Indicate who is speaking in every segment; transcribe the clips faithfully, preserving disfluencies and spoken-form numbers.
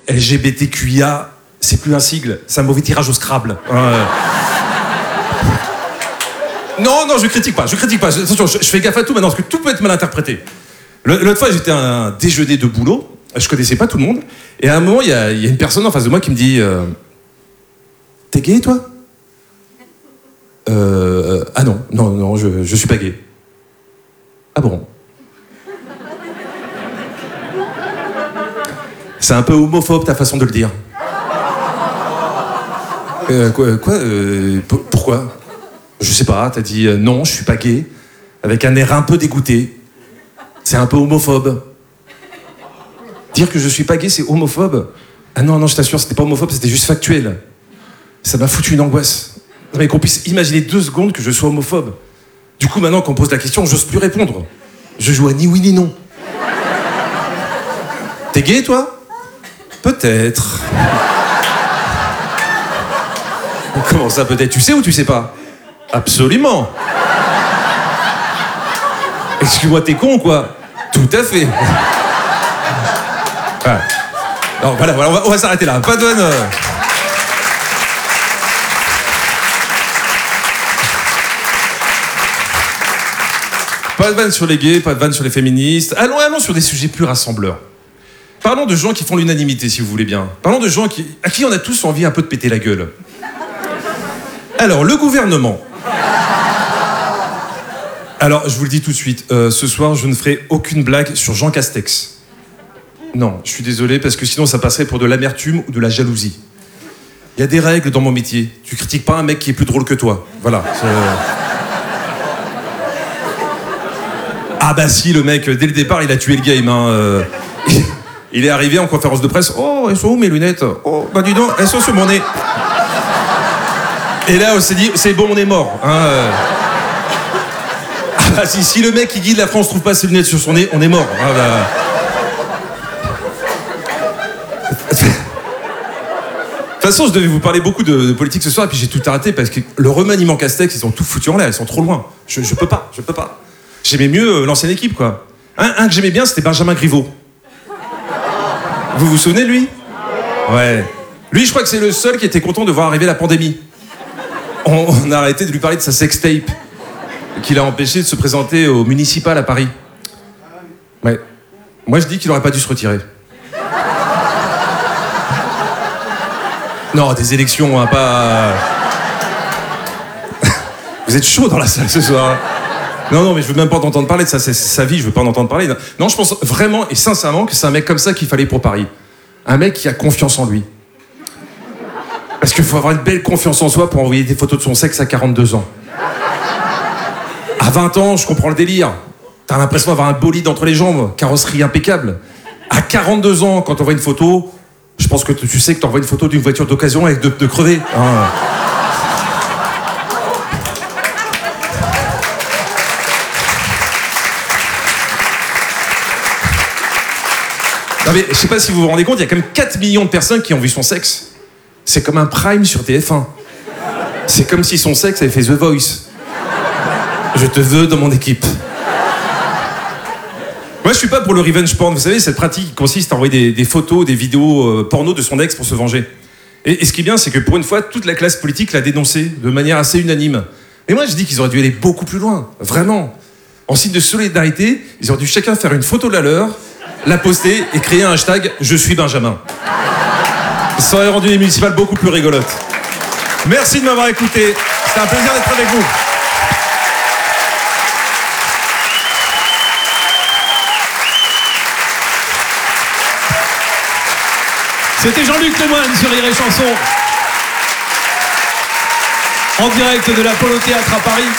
Speaker 1: L G B T Q I A, c'est plus un sigle, c'est un mauvais tirage au Scrabble. Euh... Non, non, je critique pas, je critique pas. Attention, je, je fais gaffe à tout maintenant, parce que tout peut être mal interprété. L'autre fois, j'étais à un déjeuner de boulot, je connaissais pas tout le monde, et à un moment, il y, y a une personne en face de moi qui me dit euh, « T'es gay, toi ?» euh, Ah non, non, non, je, je suis pas gay. Ah bon? C'est un peu homophobe ta façon de le dire. Euh, quoi, quoi euh, p- Pourquoi? Je sais pas, t'as dit euh, non, je suis pas gay, avec un air un peu dégoûté. C'est un peu homophobe. Dire que je suis pas gay, c'est homophobe? Ah non, non, je t'assure, c'était pas homophobe, c'était juste factuel. Ça m'a foutu une angoisse. Non, mais qu'on puisse imaginer deux secondes que je sois homophobe. Du coup, maintenant qu'on me pose la question, j'ose plus répondre. Je joue à ni oui ni non. T'es gay, toi? Peut-être. Comment ça, peut-être? Tu sais ou tu sais pas? Absolument. Excuse-moi, t'es con ou quoi? Tout à fait. Ouais. Non, voilà, voilà, on va, on va s'arrêter là. Pas de vanne. Euh... Pas de vanne sur les gays, pas de vanne sur les féministes. Allons, allons sur des sujets plus rassembleurs. Parlons de gens qui font l'unanimité, si vous voulez bien. Parlons de gens qui, à qui on a tous envie un peu de péter la gueule. Alors, le gouvernement. Alors, je vous le dis tout de suite, euh, ce soir, je ne ferai aucune blague sur Jean Castex. Non, je suis désolé, parce que sinon, ça passerait pour de l'amertume ou de la jalousie. Il y a des règles dans mon métier. Tu critiques pas un mec qui est plus drôle que toi. Voilà. Ah bah si, le mec, dès le départ, il a tué le game. Hein, euh... Il est arrivé en conférence de presse. Oh, elles sont où mes lunettes? Oh, bah dis donc, elles sont sur mon nez. Et là, on s'est dit, c'est bon, on est mort. Hein, euh... Ah bah si, si le mec qui guide la France trouve pas ses lunettes sur son nez, on est mort. Ah bah... De toute façon, je devais vous parler beaucoup de, de politique ce soir, et puis j'ai tout arrêté parce que le remaniement Castex, ils ont tout foutu en l'air, ils sont trop loin. Je, je peux pas, je peux pas. J'aimais mieux euh, l'ancienne équipe, quoi. Un, un que j'aimais bien, c'était Benjamin Griveaux. Vous vous souvenez de lui? Ouais. Lui, je crois que c'est le seul qui était content de voir arriver la pandémie. On, on a arrêté de lui parler de sa sextape, qui l'a empêché de se présenter au municipal à Paris. Ouais. Moi, je dis qu'il aurait pas dû se retirer. Non, des élections, hein, pas... Vous êtes chaud dans la salle ce soir. Non, non, mais je veux même pas entendre parler de ça, c'est sa vie, je veux pas en entendre parler. Non, je pense vraiment et sincèrement que c'est un mec comme ça qu'il fallait pour Paris. Un mec qui a confiance en lui. Parce qu'il faut avoir une belle confiance en soi pour envoyer des photos de son sexe à quarante-deux ans. À vingt ans, je comprends le délire. T'as l'impression d'avoir un bolide entre les jambes, carrosserie impeccable. À quarante-deux ans, quand t'envoies une photo, je pense que tu sais que t'envoies une photo d'une voiture d'occasion avec de, de crever. Hein. Non mais je sais pas si vous vous rendez compte, il y a quand même quatre millions de personnes qui ont vu son sexe. C'est comme un prime sur T F un. C'est comme si son sexe avait fait The Voice. Je te veux dans mon équipe. Moi je suis pas pour le revenge porn, vous savez, cette pratique qui consiste à envoyer des, des photos, des vidéos euh, porno de son ex pour se venger. Et, et ce qui est bien, c'est que pour une fois, toute la classe politique l'a dénoncé de manière assez unanime. Mais moi je dis qu'ils auraient dû aller beaucoup plus loin, vraiment. En signe de solidarité, ils auraient dû chacun faire une photo de la leur, la poster et créer un hashtag « Je suis Benjamin ». Ça aurait rendu les municipales beaucoup plus rigolotes. Merci de m'avoir écouté. C'était un plaisir d'être avec vous.
Speaker 2: C'était Jean-Luc Lemoyne sur Rire et Chanson. En direct de l'Apollo Théâtre à Paris.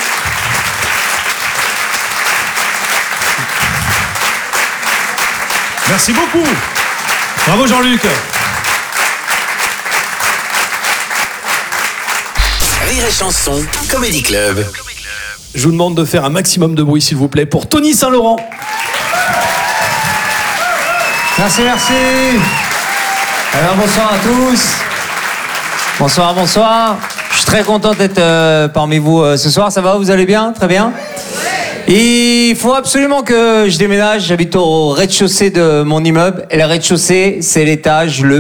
Speaker 1: Merci beaucoup.
Speaker 2: Bravo Jean-Luc.
Speaker 3: Rire et Chanson, Comedy Club.
Speaker 2: Je vous demande de faire un maximum de bruit s'il vous plaît pour Tony Saint-Laurent.
Speaker 4: Merci, merci. Alors bonsoir à tous. Bonsoir, bonsoir. Je suis très content d'être euh, parmi vous euh, ce soir. Ça va, vous allez bien? Très bien. Il faut absolument que je déménage. J'habite au rez-de-chaussée de mon immeuble. Et le rez-de-chaussée, c'est l'étage le